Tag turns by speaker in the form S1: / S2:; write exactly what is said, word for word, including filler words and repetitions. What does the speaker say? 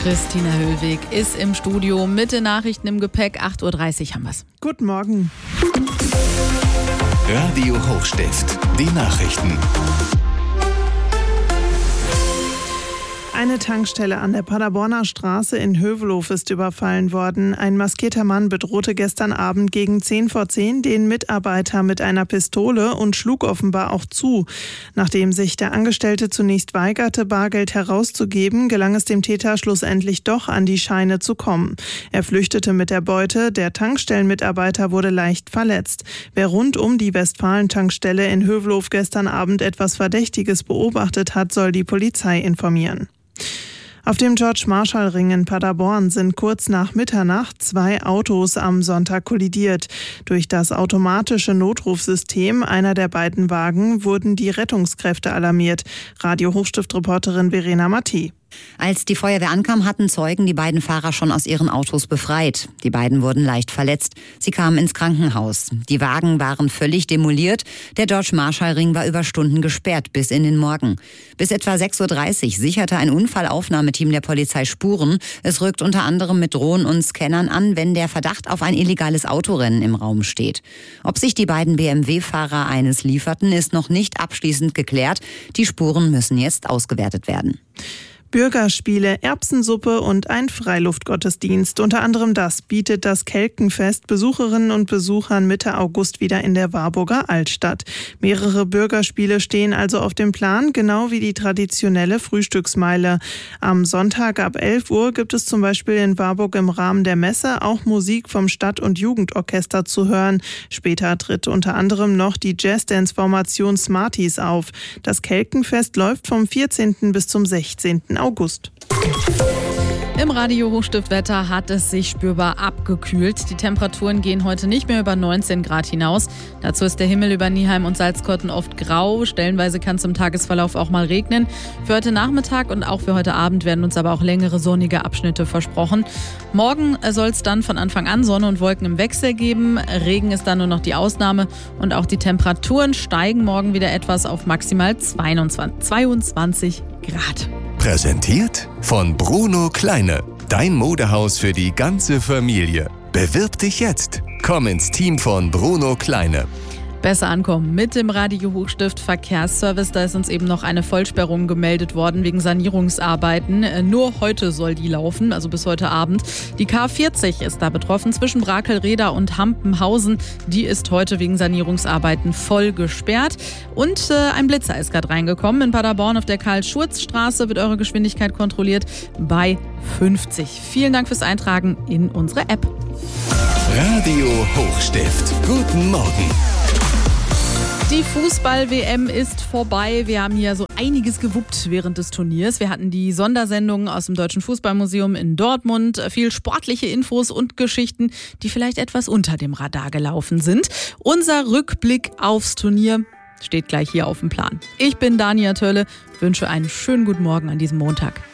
S1: Christina Höllweg ist im Studio mit den Nachrichten im Gepäck. acht Uhr dreißig haben wir's.
S2: Guten Morgen.
S3: Radio Hochstift, die Nachrichten.
S2: Eine Tankstelle an der Paderborner Straße in Hövelhof ist überfallen worden. Ein maskierter Mann bedrohte gestern Abend gegen zehn vor zehn den Mitarbeiter mit einer Pistole und schlug offenbar auch zu. Nachdem sich der Angestellte zunächst weigerte, Bargeld herauszugeben, gelang es dem Täter schlussendlich doch, an die Scheine zu kommen. Er flüchtete mit der Beute. Der Tankstellenmitarbeiter wurde leicht verletzt. Wer rund um die Westfalen-Tankstelle in Hövelhof gestern Abend etwas Verdächtiges beobachtet hat, soll die Polizei informieren. Auf dem George-Marshall-Ring in Paderborn sind kurz nach Mitternacht zwei Autos am Sonntag kollidiert. Durch das automatische Notrufsystem einer der beiden Wagen wurden die Rettungskräfte alarmiert. Radio-Hochstift-Reporterin Verena Mattei.
S4: Als die Feuerwehr ankam, hatten Zeugen die beiden Fahrer schon aus ihren Autos befreit. Die beiden wurden leicht verletzt. Sie kamen ins Krankenhaus. Die Wagen waren völlig demoliert. Der George-Marshall-Ring war über Stunden gesperrt bis in den Morgen. Bis etwa sechs Uhr dreißig sicherte ein Unfallaufnahmeteam der Polizei Spuren. Es rückt unter anderem mit Drohnen und Scannern an, wenn der Verdacht auf ein illegales Autorennen im Raum steht. Ob sich die beiden B M W-Fahrer eines lieferten, ist noch nicht abschließend geklärt. Die Spuren müssen jetzt ausgewertet werden.
S2: Bürgerspiele, Erbsensuppe und ein Freiluftgottesdienst. Unter anderem das bietet das Kelkenfest Besucherinnen und Besuchern Mitte August wieder in der Warburger Altstadt. Mehrere Bürgerspiele stehen also auf dem Plan, genau wie die traditionelle Frühstücksmeile. Am Sonntag ab elf Uhr gibt es zum Beispiel in Warburg im Rahmen der Messe auch Musik vom Stadt- und Jugendorchester zu hören. Später tritt unter anderem noch die Jazzdance-Formation Smarties auf. Das Kelkenfest läuft vom vierzehnten bis zum sechzehnten August.
S1: Im Radio Hochstiftwetter hat es sich spürbar abgekühlt. Die Temperaturen gehen heute nicht mehr über neunzehn Grad hinaus. Dazu ist der Himmel über Nieheim und Salzkotten oft grau. Stellenweise kann es im Tagesverlauf auch mal regnen. Für heute Nachmittag und auch für heute Abend werden uns aber auch längere sonnige Abschnitte versprochen. Morgen soll es dann von Anfang an Sonne und Wolken im Wechsel geben. Regen ist dann nur noch die Ausnahme. Und auch die Temperaturen steigen morgen wieder etwas auf maximal zweiundzwanzig Grad.
S3: Präsentiert von Bruno Kleine. Dein Modehaus für die ganze Familie. Bewirb dich jetzt. Komm ins Team von Bruno Kleine.
S1: Besser ankommen mit dem Radio Hochstift Verkehrsservice. Da ist uns eben noch eine Vollsperrung gemeldet worden wegen Sanierungsarbeiten. Nur heute soll die laufen, also bis heute Abend. Die K vierzig ist da betroffen zwischen Brakelreda und Hampenhausen. Die ist heute wegen Sanierungsarbeiten voll gesperrt. Und äh, ein Blitzer ist gerade reingekommen. In Paderborn auf der Karl-Schurz-Straße wird eure Geschwindigkeit kontrolliert bei fünfzig. Vielen Dank fürs Eintragen in unsere App.
S3: Radio Hochstift. Guten Morgen.
S1: Die Fußball-W M ist vorbei. Wir haben hier so einiges gewuppt während des Turniers. Wir hatten die Sondersendung aus dem Deutschen Fußballmuseum in Dortmund, viel sportliche Infos und Geschichten, die vielleicht etwas unter dem Radar gelaufen sind. Unser Rückblick aufs Turnier steht gleich hier auf dem Plan. Ich bin Dania Tölle, wünsche einen schönen guten Morgen an diesem Montag.